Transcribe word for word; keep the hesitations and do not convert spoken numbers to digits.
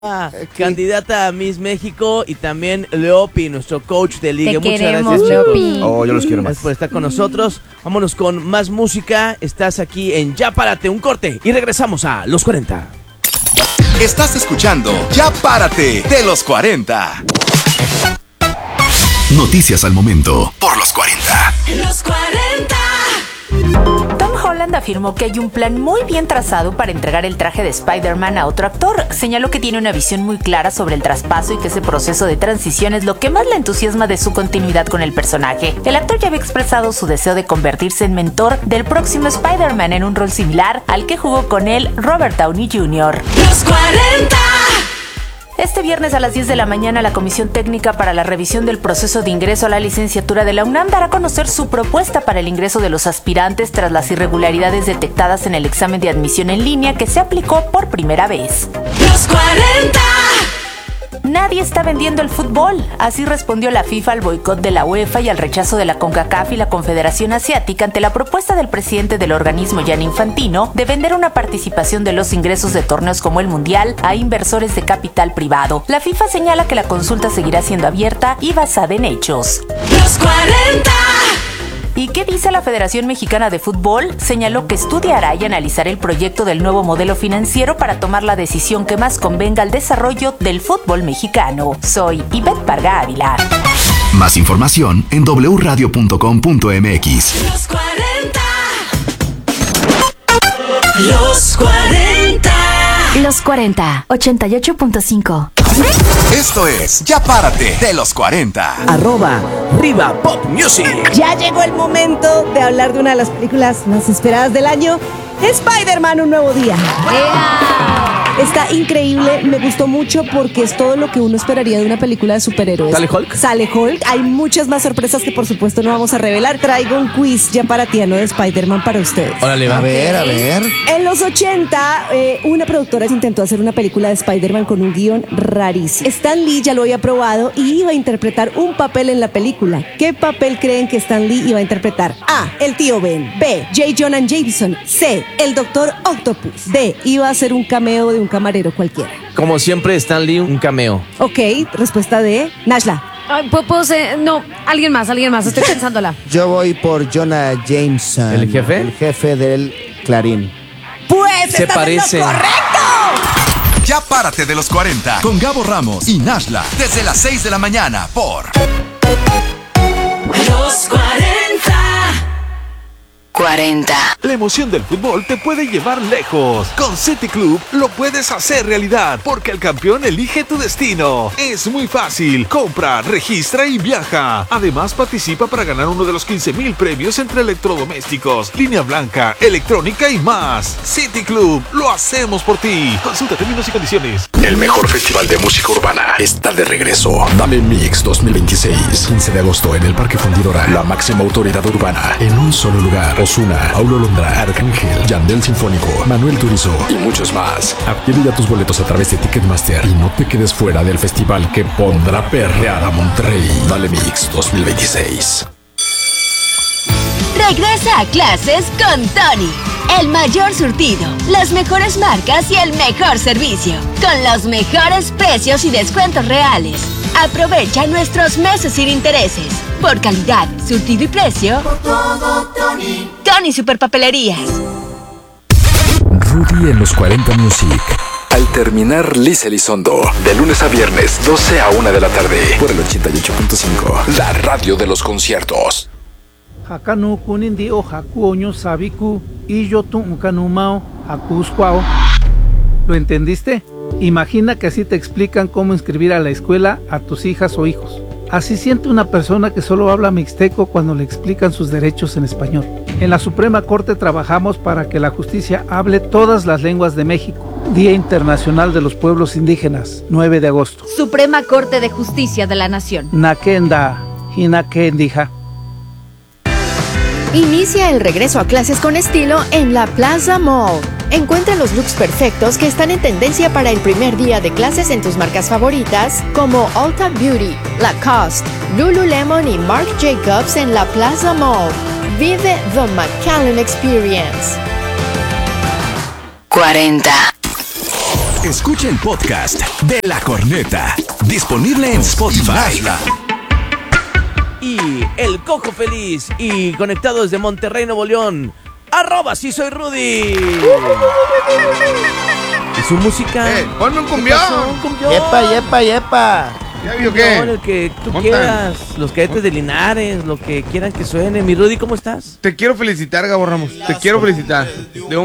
Candidata a Miss México y también Leopi, nuestro coach de liga. Te Muchas queremos, gracias, chicos. Leopi. Oh, yo los quiero más. Gracias por estar con nosotros. Vámonos con más música. Estás aquí en Ya Párate, un corte y regresamos a Los cuarenta. Estás escuchando Ya Párate de Los cuarenta. Noticias al momento por Los cuarenta. Los cuarenta. Tom Holland afirmó que hay un plan muy bien trazado para entregar el traje de Spider-Man a otro actor. Señaló que tiene una visión muy clara sobre el traspaso y que ese proceso de transición es lo que más le entusiasma de su continuidad con el personaje. El actor ya había expresado su deseo de convertirse en mentor del próximo Spider-Man en un rol similar al que jugó con él Robert Downey junior Los cuarenta. Este viernes a las diez de la mañana, la Comisión Técnica para la Revisión del Proceso de Ingreso a la Licenciatura de la UNAM dará a conocer su propuesta para el ingreso de los aspirantes tras las irregularidades detectadas en el examen de admisión en línea que se aplicó por primera vez. Los cuarenta. Nadie está vendiendo el fútbol. Así respondió la FIFA al boicot de la UEFA y al rechazo de la CONCACAF y la Confederación Asiática ante la propuesta del presidente del organismo, Gianni Infantino, de vender una participación de los ingresos de torneos como el Mundial a inversores de capital privado. La FIFA señala que la consulta seguirá siendo abierta y basada en hechos. Los cuarenta. ¿Y qué dice la Federación Mexicana de Fútbol? Señaló que estudiará y analizará el proyecto del nuevo modelo financiero para tomar la decisión que más convenga al desarrollo del fútbol mexicano. Soy Ivette Parga Ávila. Más información en doble u radio punto com punto m x. Los cuarenta. Los cuarenta. Los cuarenta, ochenta y ocho punto cinco. Esto es Ya Párate de Los cuarenta. Arroba Riva Pop Music. Ya llegó el momento de hablar de una de las películas más esperadas del año, Spider-Man, un nuevo día. Está increíble, me gustó mucho porque es todo lo que uno esperaría de una película de superhéroes. ¿Sale Hulk? Sale Hulk, hay muchas más sorpresas que por supuesto no vamos a revelar. Traigo un quiz ya paratiano de Spider-Man para ustedes. Órale, va. A ver, a ver. En los ochenta, eh, una productora intentó hacer una película de Spider-Man con un guión rarísimo. Stan Lee ya lo había probado y iba a interpretar un papel en la película. ¿Qué papel creen que Stan Lee iba a interpretar? A. El tío Ben. B. J. Jonah Jameson. C. El Doctor Octopus. D. Iba a ser un cameo de un camarero cualquiera. Como siempre, Stan Lee, un cameo. Ok, respuesta D. Nashla. Ay, ¿puedo, puedo ser? No, alguien más, alguien más. Estoy pensándola. Yo voy por Jonah Jameson. ¿El jefe? El jefe del Clarín. Pues Se estás parece. en lo correcto. Ya Párate de Los cuarenta con Gabo Ramos y Nashla desde las seis de la mañana por Los cuarenta. cuarenta. La emoción del fútbol te puede llevar lejos. Con City Club lo puedes hacer realidad porque el campeón elige tu destino. Es muy fácil. Compra, registra y viaja. Además, participa para ganar uno de los quince mil premios entre electrodomésticos, línea blanca, electrónica y más. City Club, lo hacemos por ti. Consulta términos y condiciones. el mejor festival de música urbana está de regreso. Dame Mix dos mil veintiséis, quince de agosto en el Parque Fundidora. La máxima autoridad urbana en un solo lugar. Ozuna, Paulo Londra, Arcángel, Yandel Sinfónico, Manuel Turizo y muchos más. Adquiere ya tus boletos a través de Ticketmaster y no te quedes fuera del festival que pondrá perrear a Monterrey. Dale Mix dos mil veintiséis. Regresa a clases con Tony. El mayor surtido, las mejores marcas y el mejor servicio. Con los mejores precios y descuentos reales. Aprovecha nuestros meses sin intereses. Por calidad, surtido y precio. Por todo, Tony. Tony Superpapelerías. Rudy en los cuarenta Music. Al terminar, Liz Elizondo. De lunes a viernes, doce a una de la tarde. Por el ochenta y ocho punto cinco. La radio de los conciertos. Hakanu kunindi o hakuoño sabiku y yo tu kanumao hakusquao. ¿Lo entendiste? Imagina que así te explican cómo inscribir a la escuela a tus hijas o hijos. Así siente una persona que solo habla mixteco cuando le explican sus derechos en español. En la Suprema Corte trabajamos para que la justicia hable todas las lenguas de México. Día Internacional de los Pueblos Indígenas, nueve de agosto. Suprema Corte de Justicia de la Nación. Nakenda, Hinakendija. Inicia el regreso a clases con estilo en la Plaza Mall. Encuentra los looks perfectos que están en tendencia para el primer día de clases en tus marcas favoritas como Ulta Beauty, Lacoste, Lululemon y Marc Jacobs en la Plaza Mall. Vive the McAllen Experience. cuarenta. Escucha el podcast de La Corneta, disponible en Spotify. Y el Cojo Feliz y conectado desde Monterrey, Nuevo León. Arroba sí soy Rudy. ¿Y su música? Eh, ponme un cumbión. Un cumbión. Yepa, yepa, yepa. ¿Ya vio qué? El que tú Montan. quieras. Los cadetes de Linares, lo que quieran que suene. Mi Rudy, ¿cómo estás? Te quiero felicitar, Gabo Ramos. Te quiero felicitar. De